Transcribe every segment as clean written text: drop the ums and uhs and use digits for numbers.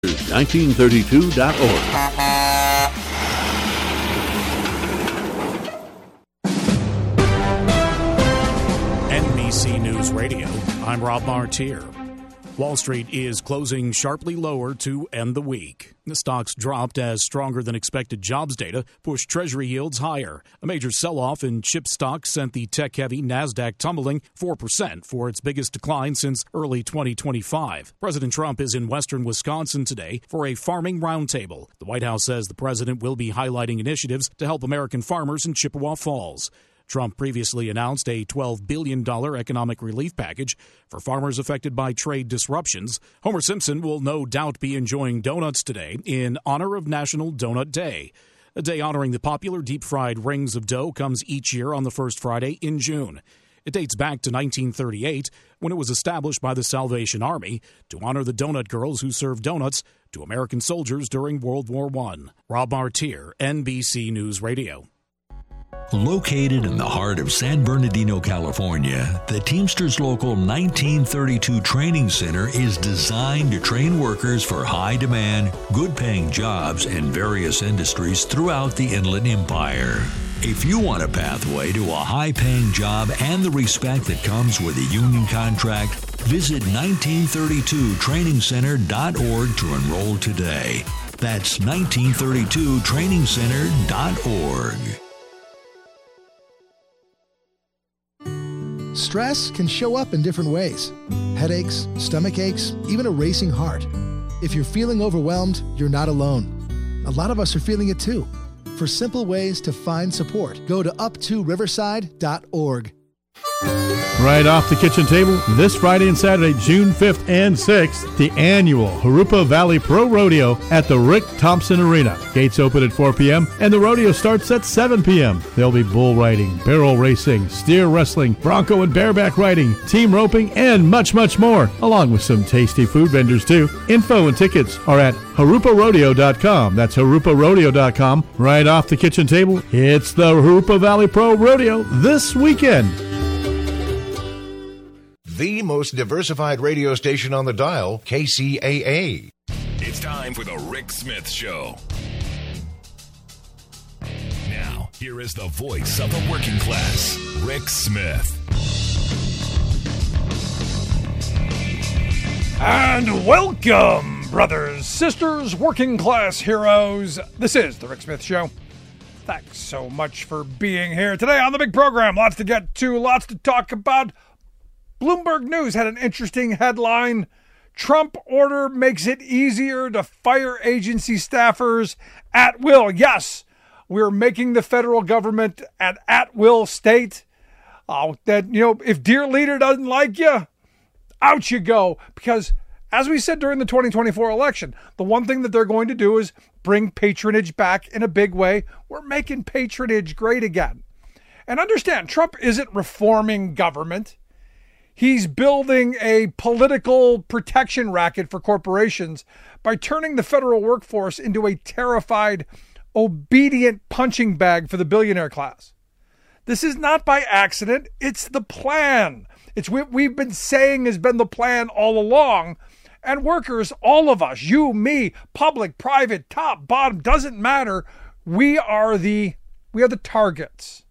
1932.org. NBC News Radio, I'm Rob Martier. Wall Street is closing sharply lower to end the week. The stocks dropped as stronger than expected jobs data pushed Treasury yields higher. A major sell-off in chip stocks sent the tech-heavy Nasdaq tumbling 4% for its biggest decline since early 2025. President Trump is in western Wisconsin today for a farming roundtable. The White House says the president will be highlighting initiatives to help American farmers in Chippewa Falls. Trump previously announced a $12 billion economic relief package for farmers affected by trade disruptions. Homer Simpson will no doubt be enjoying donuts today in honor of National Donut Day. A day honoring the popular deep-fried rings of dough comes each year on the first Friday in June. It dates back to 1938, when it was established by the Salvation Army to honor the donut girls who served donuts to American soldiers during World War I. Rob Martier, NBC News Radio. Located in the heart of San Bernardino, California, the Teamsters Local 1932 Training Center is designed to train workers for high-demand, good-paying jobs in various industries throughout the Inland Empire. If you want a pathway to a high-paying job and the respect that comes with a union contract, visit 1932trainingscenter.org to enroll today. That's 1932trainingscenter.org. Stress can show up in different ways. Headaches, stomach aches, even a racing heart. If you're feeling overwhelmed, you're not alone. A lot of us are feeling it too. For simple ways to find support, go to up2riverside.org. Right off the kitchen table, this Friday and Saturday, June 5th and 6th, the annual Jurupa Valley Pro Rodeo at the Rick Thompson Arena. Gates open at 4 p.m. and the rodeo starts at 7 p.m. There'll be bull riding, barrel racing, steer wrestling, bronco and bareback riding, team roping, and much, much more, along with some tasty food vendors too. Info and tickets are at JarupaRodeo.com. That's JarupaRodeo.com. Right off the kitchen table, it's the Jurupa Valley Pro Rodeo this weekend. The most diversified radio station on the dial, KCAA. It's time for the Rick Smith Show. Now, here is the voice of the working class, Rick Smith. And welcome, brothers, sisters, working class heroes. This is the Rick Smith Show. Thanks so much for being here today on the big program. Lots to get to, lots to talk about. Bloomberg News had an interesting headline. Trump order makes it easier to fire agency staffers at will. Yes, we're making the federal government an at-will state. If dear leader doesn't like you, out you go. Because as we said during the 2024 election, the one thing that they're going to do is bring patronage back in a big way. We're making patronage great again. And understand, Trump isn't reforming government. He's building a political protection racket for corporations by turning the federal workforce into a terrified, obedient punching bag for the billionaire class. This is not by accident. It's the plan. It's what we've been saying has been the plan all along. And workers, all of us, you, me, public, private, top, bottom, doesn't matter. We are the targets.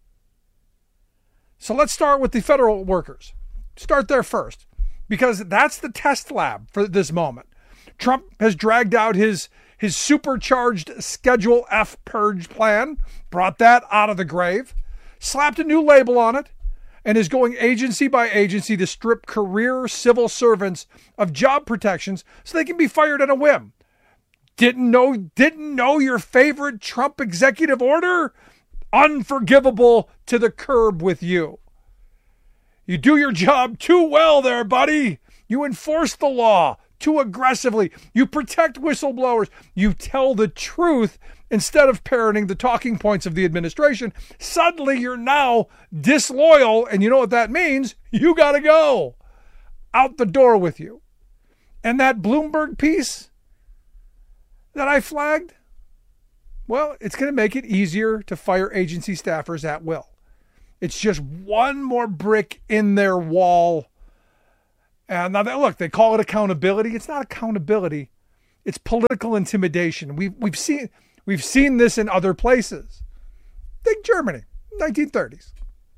So let's start with the federal workers. Start there first, because that's the test lab for this moment. Trump has dragged out his supercharged Schedule F purge plan, brought that out of the grave, slapped a new label on it, and is going agency by agency to strip career civil servants of job protections so they can be fired on a whim. Didn't know your favorite Trump executive order? Unforgivable to the curb with you. You do your job too well there, buddy. You enforce the law too aggressively. You protect whistleblowers. You tell the truth instead of parroting the talking points of the administration. Suddenly you're now disloyal, and you know what that means? You got to go. Out the door with you. And that Bloomberg piece that I flagged, well, it's going to make it easier to fire agency staffers at will. It's just one more brick in their wall. And now, look, they call it accountability. It's not accountability. It's political intimidation. We've seen this in other places. Think Germany, 1930s.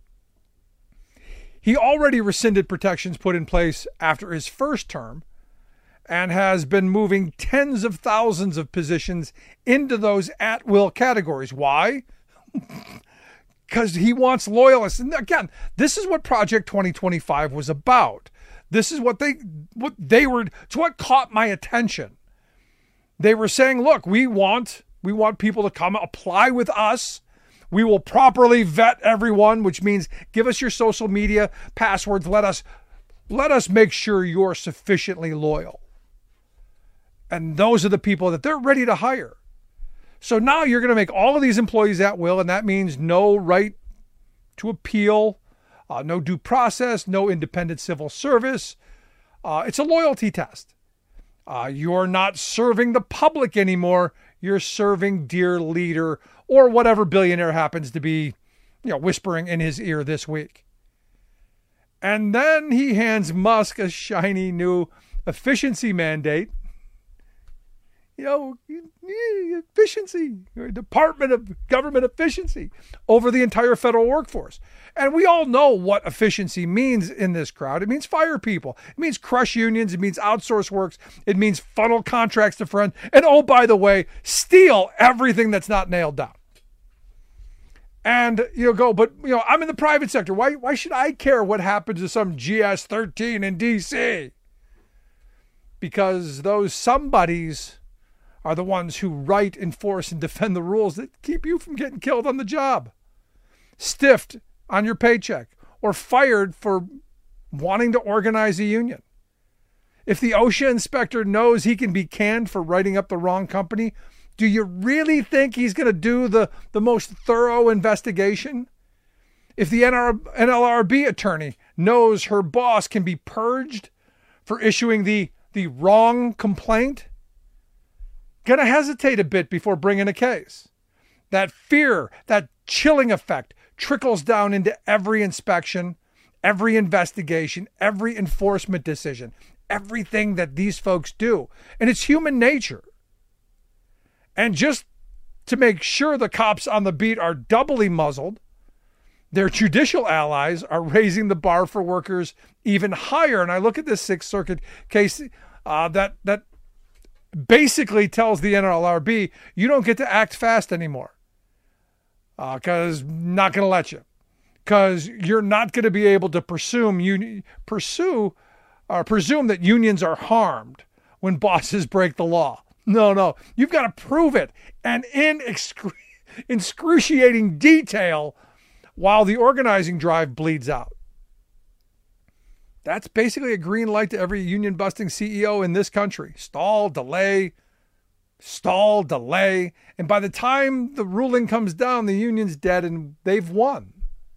He already rescinded protections put in place after his first term and has been moving tens of thousands of positions into those at-will categories. Why? Because he wants loyalists. And again, this is what Project 2025 was about. This is what they were, it's what caught my attention. They were saying, look, we want people to come apply with us. We will properly vet everyone, which means give us your social media passwords. Let us make sure you're sufficiently loyal. And those are the people that they're ready to hire. So now you're going to make all of these employees at will, and that means no right to appeal, no due process, no independent civil service. It's a loyalty test. You're not serving the public anymore. You're serving dear leader or whatever billionaire happens to be, whispering in his ear this week. And then he hands Musk a shiny new efficiency mandate. Efficiency, Department of Government Efficiency over the entire federal workforce. And we all know what efficiency means in this crowd. It means fire people. It means crush unions. It means outsource works. It means funnel contracts to friends. And oh, by the way, steal everything that's not nailed down. And I'm in the private sector. Why should I care what happens to some GS-13 in D.C.? Because those somebodies are the ones who write, enforce, and defend the rules that keep you from getting killed on the job, stiffed on your paycheck, or fired for wanting to organize a union. If the OSHA inspector knows he can be canned for writing up the wrong company, do you really think he's going to do the most thorough investigation? If the NLRB attorney knows her boss can be purged for issuing the wrong complaint, going to hesitate a bit before bringing a case. That fear, that chilling effect trickles down into every inspection, every investigation, every enforcement decision, everything that these folks do. And it's human nature. And just to make sure the cops on the beat are doubly muzzled, their judicial allies are raising the bar for workers even higher. And I look at this Sixth Circuit case that basically tells the NLRB, you don't get to act fast anymore because not going to let you, because you're not going to be able to presume that unions are harmed when bosses break the law. No, you've got to prove it, and in excruciating detail while the organizing drive bleeds out. That's basically a green light to every union-busting CEO in this country. Stall, delay. And by the time the ruling comes down, the union's dead and they've won.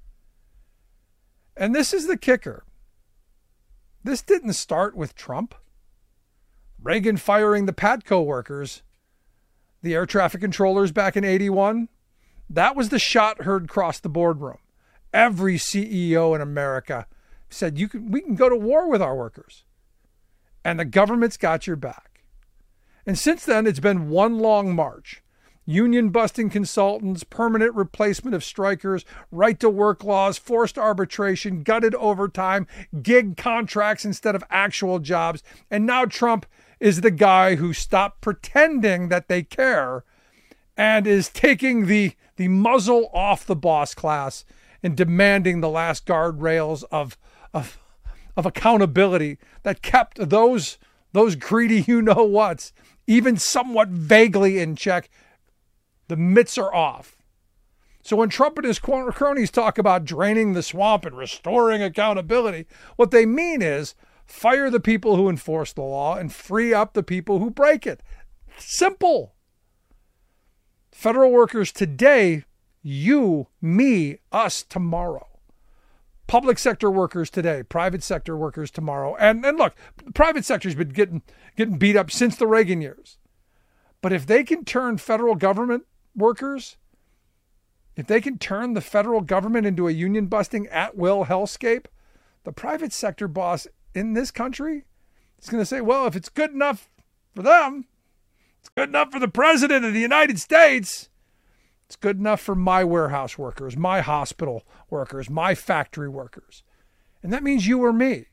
And this is the kicker. This didn't start with Trump. Reagan firing the Patco workers, the air traffic controllers back in 81, that was the shot heard across the boardroom. Every CEO in America said, we can go to war with our workers. And the government's got your back. And since then, it's been one long march. Union-busting consultants, permanent replacement of strikers, right-to-work laws, forced arbitration, gutted overtime, gig contracts instead of actual jobs. And now Trump is the guy who stopped pretending that they care and is taking the muzzle off the boss class and demanding the last guardrails of accountability that kept those greedy you-know-whats even somewhat vaguely in check. The mitts are off. So when Trump and his cronies talk about draining the swamp and restoring accountability, what they mean is fire the people who enforce the law and free up the people who break it. Simple. Federal workers today, you, me, us tomorrow. Public sector workers today, private sector workers tomorrow. And look, the private sector's been getting beat up since the Reagan years. But if they can turn federal government workers, if they can turn the federal government into a union-busting at-will hellscape, the private sector boss in this country is going to say, well, if it's good enough for them, It's good enough for the president of the United States. It's good enough for my warehouse workers, my hospital workers, my factory workers. And that means you or me.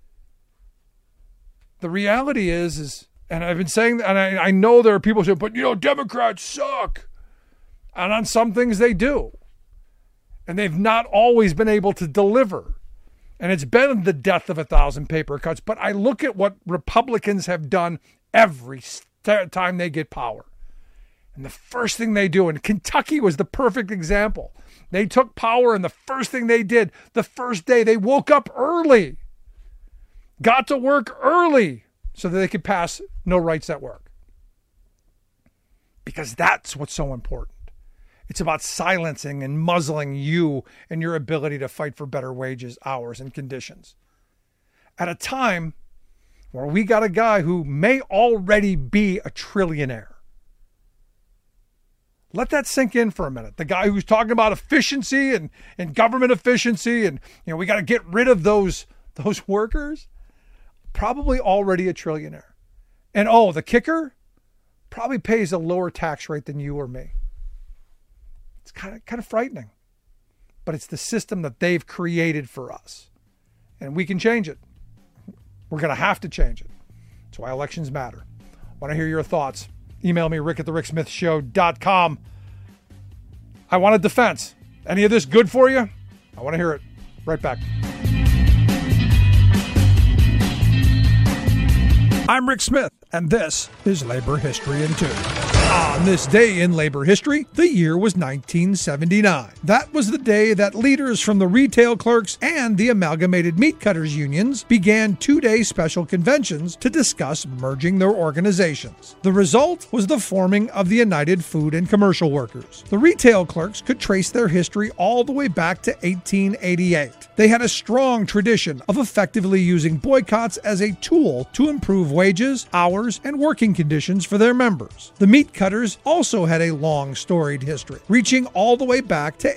The reality is, and I've been saying, and I know there are people who say, but Democrats suck. And on some things they do. And they've not always been able to deliver. And it's been the death of 1,000 paper cuts. But I look at what Republicans have done every time they get power. And the first thing they do, and Kentucky was the perfect example. They took power, and the first thing they did, the first day, they woke up early. Got to work early so that they could pass no rights at work. Because that's what's so important. It's about silencing and muzzling you and your ability to fight for better wages, hours, and conditions. At a time where we got a guy who may already be a trillionaire. Let that sink in for a minute. The guy who's talking about efficiency and government efficiency and we got to get rid of those workers, probably already a trillionaire. And the kicker probably pays a lower tax rate than you or me. It's kind of frightening. But it's the system that they've created for us. And we can change it. We're going to have to change it. That's why elections matter. I want to hear your thoughts. Email me, rick@thericksmithshow.com. I want a defense. Any of this good for you? I want to hear it. Right back. I'm Rick Smith, and this is Labor History in 2. On this day in labor history, the year was 1979. That was the day that leaders from the retail clerks and the amalgamated meat cutters unions began 2-day special conventions to discuss merging their organizations. The result was the forming of the United Food and Commercial Workers. The retail clerks could trace their history all the way back to 1888. They had a strong tradition of effectively using boycotts as a tool to improve wages, hours, and working conditions for their members. The meat cutters also had a long storied history, reaching all the way back to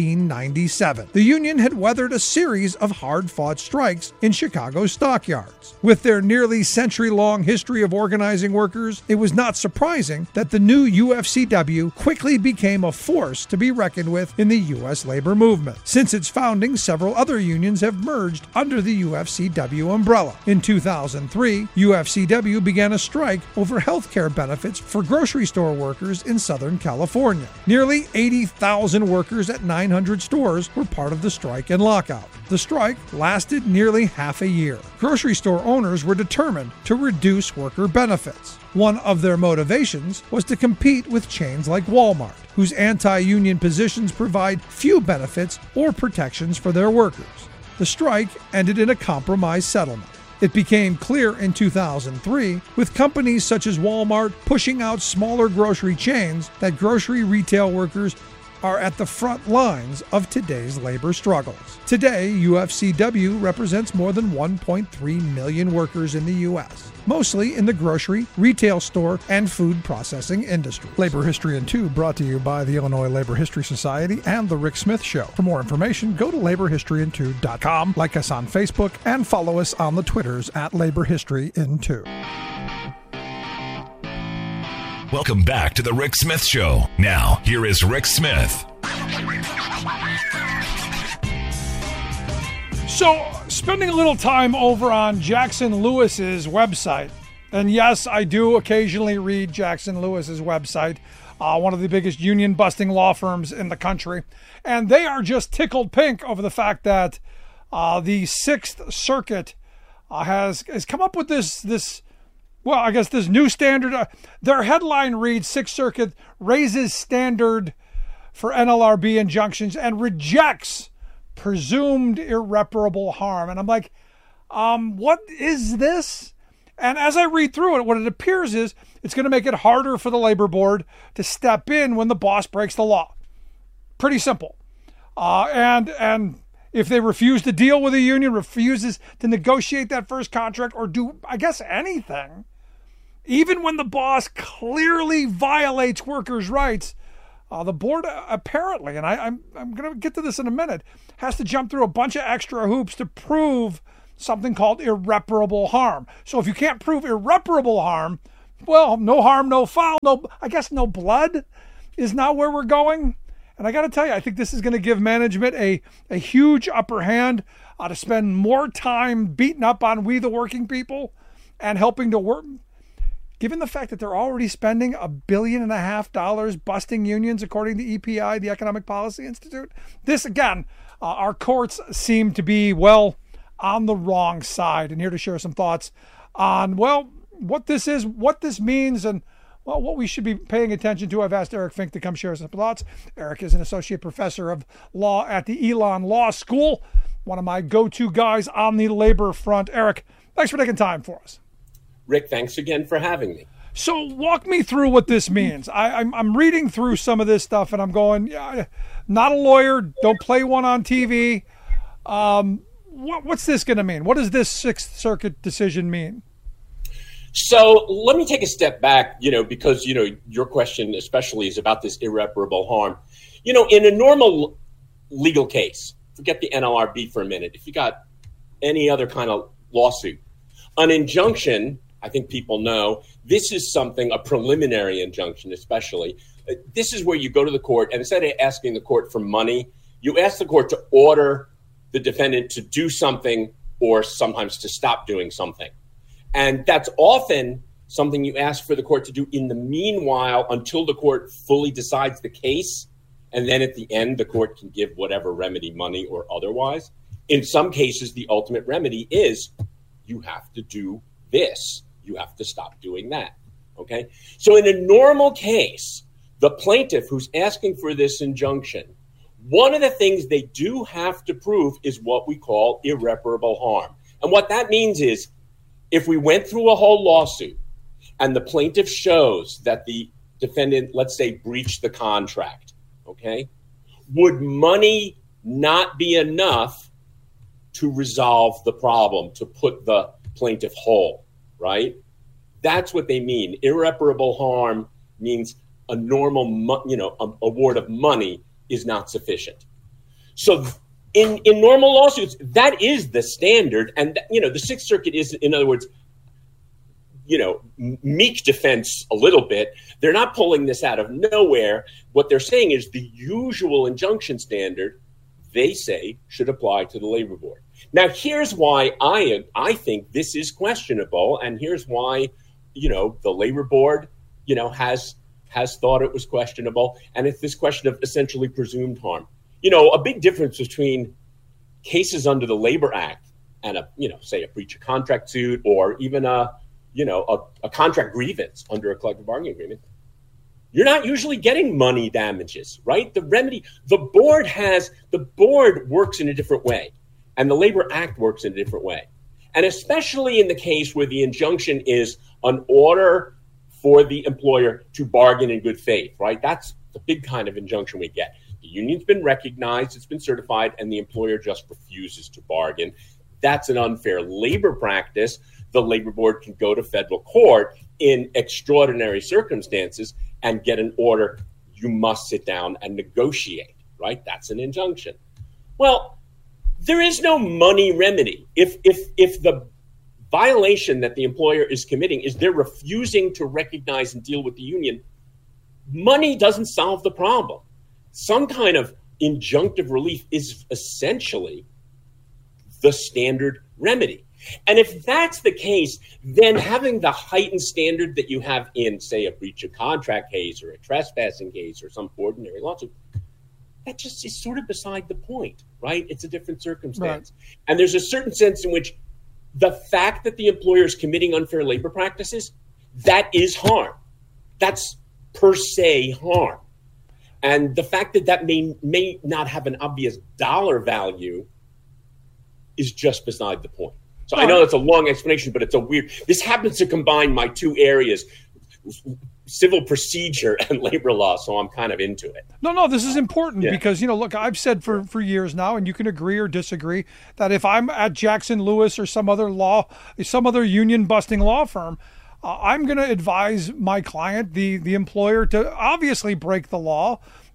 1897. The union had weathered a series of hard-fought strikes in Chicago stockyards. With their nearly century-long history of organizing workers, it was not surprising that the new UFCW quickly became a force to be reckoned with in the U.S. labor movement. Since its founding, several other unions have merged under the UFCW umbrella. In 2003, UFCW began a strike over health care benefits for grocery store workers in Southern California. Nearly 80,000 workers at 900 stores were part of the strike and lockout. The strike lasted nearly half a year. Grocery store owners were determined to reduce worker benefits. One of their motivations was to compete with chains like Walmart, whose anti-union positions provide few benefits or protections for their workers. The strike ended in a compromise settlement. It became clear in 2003, with companies such as Walmart pushing out smaller grocery chains, that grocery retail workers are at the front lines of today's labor struggles. Today, UFCW represents more than 1.3 million workers in the U.S., mostly in the grocery, retail store, and food processing industry. Labor History in 2 brought to you by the Illinois Labor History Society and The Rick Smith Show. For more information, go to laborhistoryin2.com, like us on Facebook, and follow us on the Twitters at Labor History in 2. Welcome back to the Rick Smith Show. Now, here is Rick Smith. So, spending a little time over on Jackson Lewis's website, and yes, I do occasionally read Jackson Lewis's website, one of the biggest union-busting law firms in the country, and they are just tickled pink over the fact that the Sixth Circuit has come up with this new standard. Their headline reads, Sixth Circuit raises standard for NLRB injunctions and rejects presumed irreparable harm. And I'm like, what is this? And as I read through it, what it appears is it's going to make it harder for the labor board to step in when the boss breaks the law. Pretty simple. And if they refuse to deal with a union, refuses to negotiate that first contract or do, I guess, anything, even when the boss clearly violates workers' rights, the board apparently, and I'm going to get to this in a minute, has to jump through a bunch of extra hoops to prove something called irreparable harm. So if you can't prove irreparable harm, well, no harm, no foul, I guess no blood is not where we're going. And I got to tell you, I think this is going to give management a huge upper hand to spend more time beating up on we the working people and helping to work. Given the fact that they're already spending $1.5 billion busting unions, according to EPI, the Economic Policy Institute, this again, our courts seem to be, well, on the wrong side. And here to share some thoughts on, well, what this is, what this means, and well, what we should be paying attention to. I've asked Eric Fink to come share some thoughts. Eric is an associate professor of law at the Elon Law School, one of my go-to guys on the labor front. Eric, thanks for taking time for us. Rick, thanks again for having me. So walk me through what this means. I'm reading through some of this stuff and I'm going, yeah, not a lawyer, don't play one on TV. What's this going to mean? What does this Sixth Circuit decision mean? So let me take a step back, because, your question especially is about this irreparable harm. In a normal legal case, forget the NLRB for a minute. If you got any other kind of lawsuit, an injunction, I think people know, this is something, a preliminary injunction especially. This is where you go to the court, and instead of asking the court for money, you ask the court to order the defendant to do something or sometimes to stop doing something. And that's often something you ask for the court to do in the meanwhile until the court fully decides the case. And then at the end, the court can give whatever remedy, money or otherwise. In some cases, the ultimate remedy is you have to do this. You have to stop doing that. Okay? So in a normal case, the plaintiff who's asking for this injunction, one of the things they do have to prove is what we call irreparable harm. And what that means is if we went through a whole lawsuit and the plaintiff shows that the defendant, let's say, breached the contract, okay, would money not be enough to resolve the problem, to put the plaintiff whole, right? That's what they mean. Irreparable harm means a normal, award of money is not sufficient. So in normal lawsuits, that is the standard. And, the Sixth Circuit is, in other words, meek defense a little bit. They're not pulling this out of nowhere. What they're saying is the usual injunction standard, they say, should apply to the labor board. Now, here's why I think this is questionable, and here's why, the labor board, has thought it was questionable, and it's this question of essentially presumed harm. A big difference between cases under the Labor Act and say a breach of contract suit or even a contract grievance under a collective bargaining agreement. You're not usually getting money damages, right? The remedy, the board works in a different way, and the Labor Act works in a different way. And especially in the case where the injunction is an order for the employer to bargain in good faith, right? That's the big kind of injunction we get. The union's been recognized, it's been certified, and the employer just refuses to bargain. That's an unfair labor practice. The labor board can go to federal court in extraordinary circumstances and get an order. You must sit down and negotiate, right? That's an injunction. Well, there is no money remedy. If the violation that the employer is committing is they're refusing to recognize and deal with the union, money doesn't solve the problem. Some kind of injunctive relief is essentially the standard remedy. And if that's the case, then having the heightened standard that you have in, say, a breach of contract case or a trespassing case or some ordinary lawsuit, that just is sort of beside the point, right? It's a different circumstance. Right. And there's a certain sense in which the fact that the employer is committing unfair labor practices, that is harm. That's per se harm. And the fact that that may not have an obvious dollar value is just beside the point. So I know that's a long explanation, but it's this happens to combine my two areas, civil procedure and labor law, so I'm kind of into it. No, this is important because, look, I've said for years now, and you can agree or disagree, that if I'm at Jackson Lewis or some other union-busting law firm, I'm going to advise my client, the employer, to obviously break the law,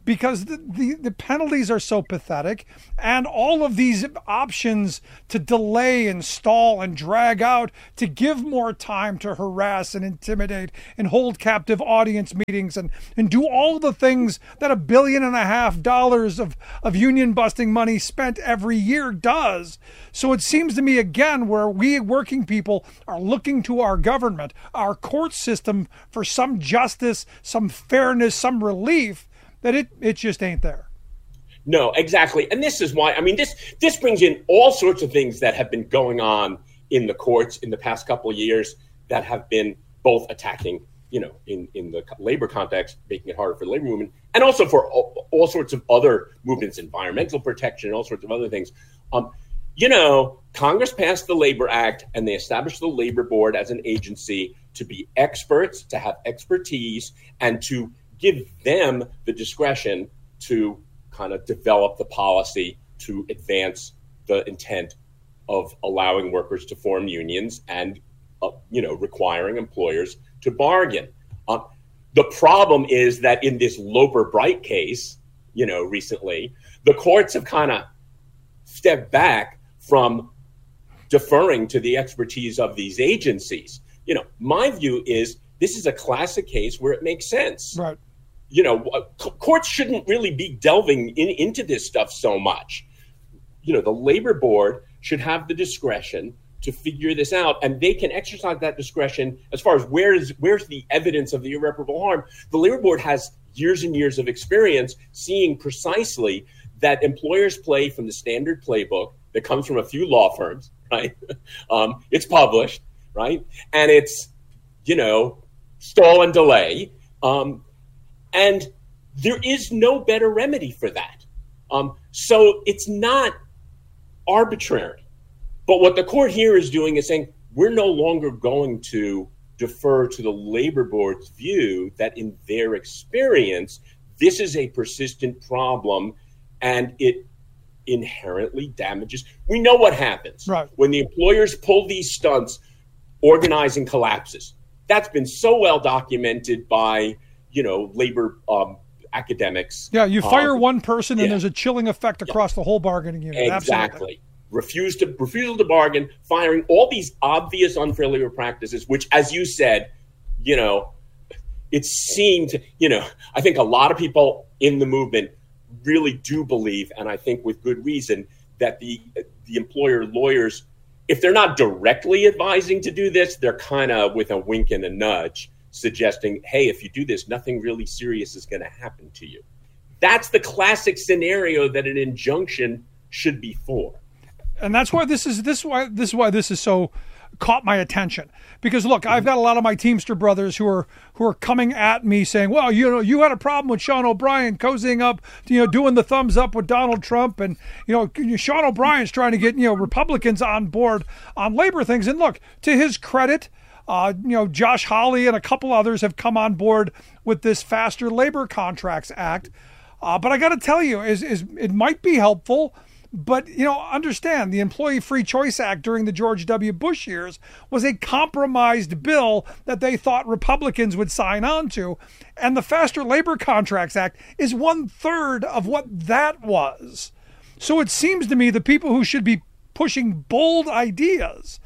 because the penalties are so pathetic, and all of these options to delay and stall and drag out to give more time to harass and intimidate and hold captive audience meetings and do all the things that $1.5 billion of union busting money spent every year does. So it seems to me, again, where we working people are looking to our government, our court system, for some justice, some fairness, some relief, that it just ain't there. No, exactly. And this is why, I mean, this brings in all sorts of things that have been going on in the courts in the past couple of years that have been both attacking, in the labor context, making it harder for the labor movement, and also for all sorts of other movements, environmental protection, all sorts of other things. Congress passed the Labor Act, and they established the Labor Board as an agency to be experts, to have expertise, and to give them the discretion to kind of develop the policy to advance the intent of allowing workers to form unions and, requiring employers to bargain. The problem is that in this Loper-Bright case, recently, the courts have kind of stepped back from deferring to the expertise of these agencies. My view is this is a classic case where it makes sense. Right. Courts shouldn't really be delving into this stuff so much. The Labor Board should have the discretion to figure this out, and they can exercise that discretion as far as where's the evidence of the irreparable harm. The Labor Board has years and years of experience seeing precisely that employers play from the standard playbook that comes from a few law firms, right? It's published, right? And it's, stall and delay. And there is no better remedy for that. So it's not arbitrary. But what the court here is doing is saying, we're no longer going to defer to the Labor Board's view that in their experience, this is a persistent problem and it inherently damages. We know what happens when the employers pull these stunts, organizing collapses. That's been so well documented by, labor academics. Yeah, you fire one person and there's a chilling effect across the whole bargaining unit. Exactly. Absolutely. Refusal to bargain, firing, all these obvious unfair labor practices, which, as you said, it seemed, I think a lot of people in the movement really do believe, and I think with good reason, that the employer lawyers, if they're not directly advising to do this, they're kind of with a wink and a nudge suggesting, hey, if you do this, nothing really serious is going to happen to you. That's the classic scenario that an injunction should be for. And that's why this is so caught my attention. Because look, I've got a lot of my Teamster brothers who are coming at me saying, well, you had a problem with Sean O'Brien cozying up, doing the thumbs up with Donald Trump, and Sean O'Brien's trying to get Republicans on board on labor things. And look, to his credit, Josh Hawley and a couple others have come on board with this Faster Labor Contracts Act. But I got to tell you, is it might be helpful. But, understand the Employee Free Choice Act during the George W. Bush years was a compromised bill that they thought Republicans would sign on to. And the Faster Labor Contracts Act is 1/3 of what that was. So it seems to me the people who should be pushing bold ideas,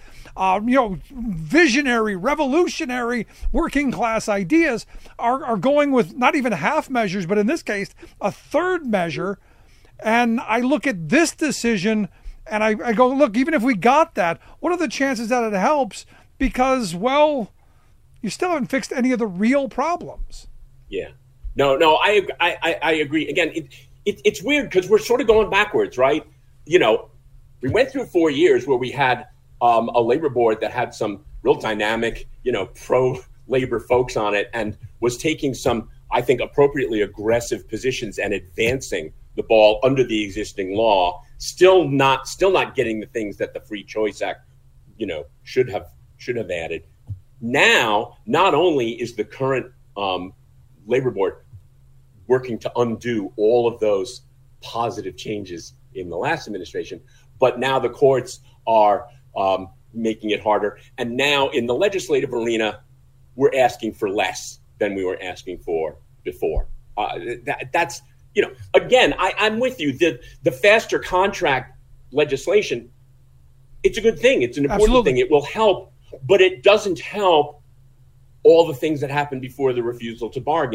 visionary, revolutionary, working class ideas are going with not even half measures, but in this case, a third measure. And I look at this decision and I go, look, even if we got that, what are the chances that it helps? Because, well, you still haven't fixed any of the real problems. Yeah. No, I agree. Again, it's weird because we're sort of going backwards, right? We went through 4 years where we had a labor board that had some real dynamic, pro-labor folks on it and was taking some, I think, appropriately aggressive positions and advancing the ball under the existing law, still not getting the things that the Free Choice Act, should have added. Now, not only is the current labor board working to undo all of those positive changes in the last administration, but now the courts are making it harder. And now in the legislative arena, we're asking for less than we were asking for before. again, I'm with you. The faster contract legislation, it's a good thing. It's an important thing. It will help, but it doesn't help all the things that happened before the refusal to bargain.